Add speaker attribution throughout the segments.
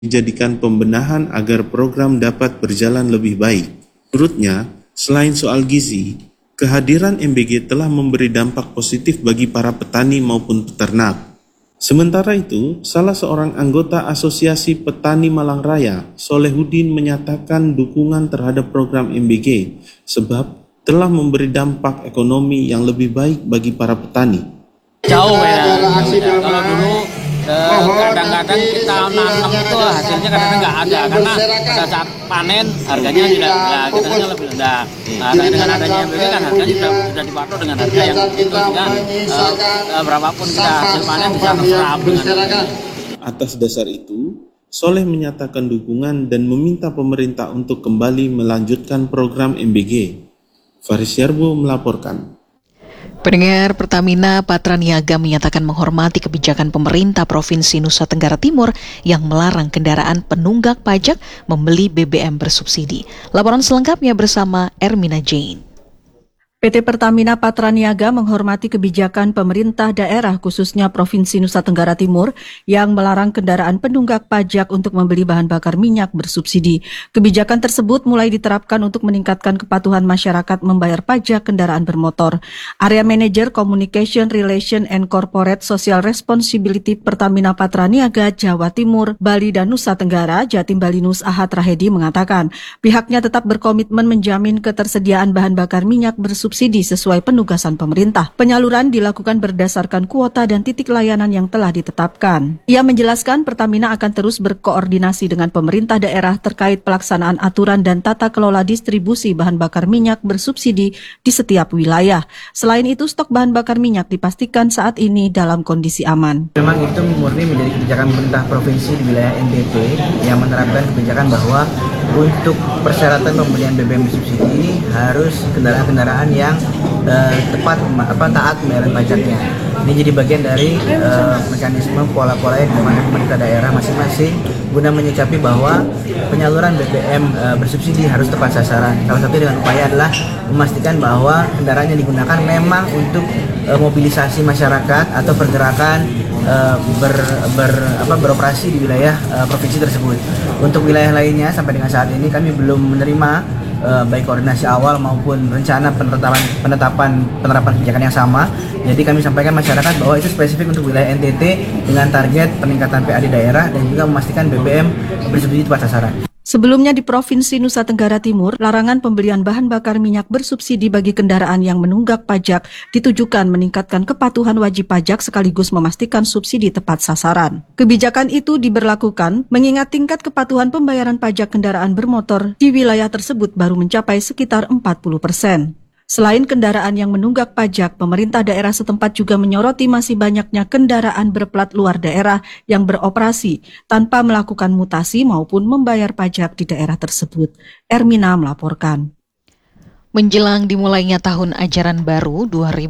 Speaker 1: dijadikan pembenahan agar program dapat berjalan lebih baik. Menurutnya, selain soal gizi, kehadiran MBG telah memberi dampak positif bagi para petani maupun peternak. Sementara itu, salah seorang anggota Asosiasi Petani Malang Raya, Solehudin, menyatakan dukungan terhadap program MBG sebab telah memberi dampak ekonomi yang lebih baik bagi para petani.
Speaker 2: Jauh ya. Kalau dulu kadang-kadang kita nanam itu hasilnya kadang-kadang nggak ada karena pada saat panen harganya tidak kita lebih rendah. Nah, dengan adanya MBG kan harganya sudah dipatok dengan harga yang itu sehingga berapapun kita hasil panen bisa terserap dengan.
Speaker 1: Atas dasar itu, Soleh menyatakan dukungan dan meminta pemerintah untuk kembali melanjutkan program MBG. Faris Yarbo melaporkan.
Speaker 3: Pendengar, Pertamina Patraniaga menyatakan menghormati kebijakan pemerintah Provinsi Nusa Tenggara Timur yang melarang kendaraan penunggak pajak membeli BBM bersubsidi. Laporan selengkapnya bersama Ermina Jane.
Speaker 4: PT Pertamina Patraniaga menghormati kebijakan pemerintah daerah khususnya Provinsi Nusa Tenggara Timur yang melarang kendaraan penunggak pajak untuk membeli bahan bakar minyak bersubsidi. Kebijakan tersebut mulai diterapkan untuk meningkatkan kepatuhan masyarakat membayar pajak kendaraan bermotor. Area Manager Communication Relation and Corporate Social Responsibility Pertamina Patraniaga Jawa Timur, Bali dan Nusa Tenggara, Jatim Balinus Ahad Rahedi mengatakan pihaknya tetap berkomitmen menjamin ketersediaan bahan bakar minyak bersubsidi sesuai penugasan pemerintah. Penyaluran dilakukan berdasarkan kuota dan titik layanan yang telah ditetapkan. Ia menjelaskan Pertamina akan terus berkoordinasi dengan pemerintah daerah terkait pelaksanaan aturan dan tata kelola distribusi bahan bakar minyak bersubsidi di setiap wilayah. Selain itu, stok bahan bakar minyak dipastikan saat ini dalam kondisi aman.
Speaker 5: Memang itu murni menjadi kebijakan pemerintah provinsi di wilayah NTT yang menerapkan kebijakan bahwa untuk persyaratan pembelian BBM bersubsidi harus kendaraan-kendaraan yang taat pembayaran pajaknya. Ini jadi bagian dari mekanisme pola-pola yang dilakukan pemerintah daerah masing-masing guna menyikapi bahwa penyaluran BBM bersubsidi harus tepat sasaran. Salah satu dengan upaya adalah memastikan bahwa kendaraan yang digunakan memang untuk mobilisasi masyarakat atau pergerakan beroperasi di wilayah provinsi tersebut. Untuk wilayah lainnya sampai dengan saat ini kami belum menerima baik koordinasi awal maupun rencana penerapan kebijakan yang sama. Jadi kami sampaikan masyarakat bahwa itu spesifik untuk wilayah NTT dengan target peningkatan PAD daerah dan juga memastikan BBM bersubsidi tepat sasaran.
Speaker 4: Sebelumnya di Provinsi Nusa Tenggara Timur, larangan pembelian bahan bakar minyak bersubsidi bagi kendaraan yang menunggak pajak ditujukan meningkatkan kepatuhan wajib pajak sekaligus memastikan subsidi tepat sasaran. Kebijakan itu diberlakukan mengingat tingkat kepatuhan pembayaran pajak kendaraan bermotor di wilayah tersebut baru mencapai sekitar 40%. Selain kendaraan yang menunggak pajak, pemerintah daerah setempat juga menyoroti masih banyaknya kendaraan berplat luar daerah yang beroperasi tanpa melakukan mutasi maupun membayar pajak di daerah tersebut. Ermina melaporkan.
Speaker 3: Menjelang dimulainya tahun ajaran baru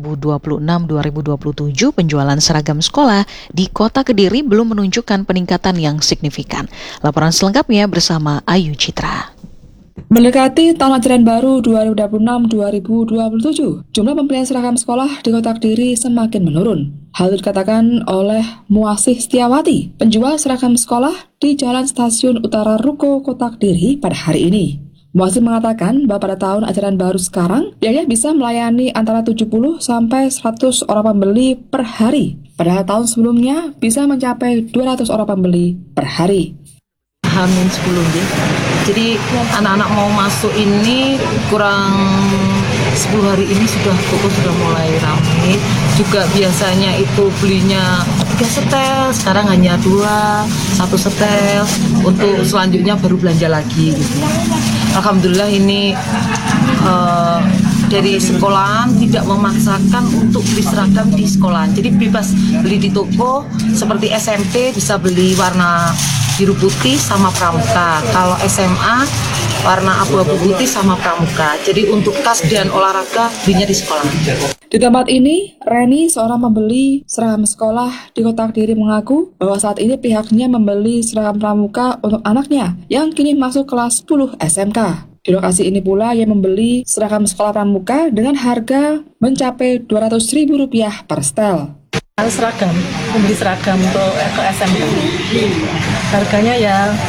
Speaker 3: 2026-2027, penjualan seragam sekolah di Kota Kediri belum menunjukkan peningkatan yang signifikan. Laporan selengkapnya bersama Ayu Citra.
Speaker 6: Mendekati tahun ajaran baru 2026-2027, jumlah pembelian seragam sekolah di Kota Kediri semakin menurun. Hal itu dikatakan oleh Muasih Setiawati, penjual seragam sekolah di Jalan Stasiun Utara Ruko Kota Kediri pada hari ini. Muasih mengatakan bahwa pada tahun ajaran baru sekarang, pihaknya bisa melayani antara 70 sampai 100 orang pembeli per hari. Padahal tahun sebelumnya bisa mencapai 200 orang pembeli per hari.
Speaker 7: Hamin 10 deh. Jadi anak-anak mau masuk ini kurang 10 hari ini toko sudah mulai ramai. Juga biasanya itu belinya 3 setel, sekarang hanya 1 setel. Untuk selanjutnya baru belanja lagi gitu. Alhamdulillah ini dari sekolahan tidak memaksakan untuk beli seragam di sekolahan. Jadi bebas beli di toko, seperti SMP bisa beli warna biru putih sama pramuka. Kalau SMA warna abu-abu putih sama pramuka. Jadi untuk tas dan olahraga belinya di sekolah.
Speaker 6: Di tempat ini, Reni, seorang pembeli seragam sekolah di Kota Kediri, mengaku bahwa saat ini pihaknya membeli seragam pramuka untuk anaknya yang kini masuk kelas 10 SMK. Di lokasi ini pula ia membeli seragam sekolah pramuka dengan harga mencapai Rp200.000 per setel.
Speaker 7: Seragam, membeli seragam untuk ke SMK. Harganya ya